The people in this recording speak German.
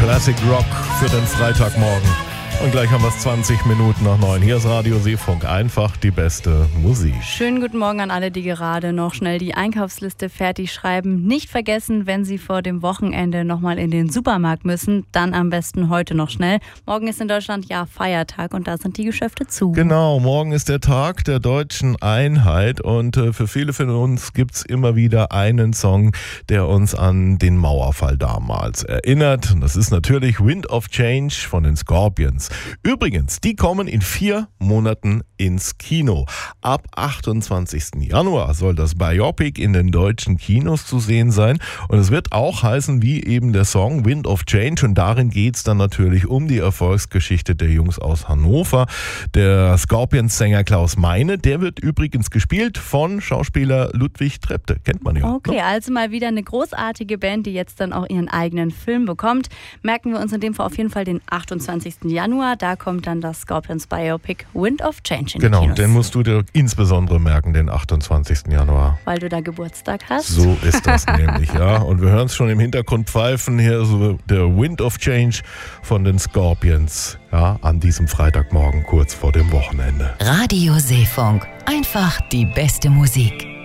Classic Rock für den Freitagmorgen. Und gleich haben wir es 20 Minuten nach 9. Hier ist Radio Seefunk, einfach die beste Musik. Schönen guten Morgen an alle, die gerade noch schnell die Einkaufsliste fertig schreiben. Nicht vergessen, wenn Sie vor dem Wochenende nochmal in den Supermarkt müssen, dann am besten heute noch schnell. Morgen ist in Deutschland ja Feiertag und da sind die Geschäfte zu. Genau, morgen ist der Tag der deutschen Einheit und für viele von uns gibt es immer wieder einen Song, der uns an den Mauerfall damals erinnert. Und das ist natürlich Wind of Change von den Scorpions. Übrigens, die kommen in 4 Monaten ins Kino. Ab 28. Januar soll das Biopic in den deutschen Kinos zu sehen sein. Und es wird auch heißen wie eben der Song Wind of Change. Und darin geht es dann natürlich um die Erfolgsgeschichte der Jungs aus Hannover. Der Scorpions-Sänger Klaus Meine, der wird übrigens gespielt von Schauspieler Ludwig Trepte. Kennt man ja. Okay, also mal wieder eine großartige Band, die jetzt dann auch ihren eigenen Film bekommt. Merken wir uns in dem Fall auf jeden Fall den 28. Januar. Da kommt dann das Scorpions Biopic Wind of Change in die Kinos. Genau, den musst du dir insbesondere merken, den 28. Januar. Weil du da Geburtstag hast. So ist das nämlich, ja. Und wir hören es schon im Hintergrund pfeifen. Hier so der Wind of Change von den Scorpions. Ja, an diesem Freitagmorgen kurz vor dem Wochenende. Radio Seefunk, einfach die beste Musik.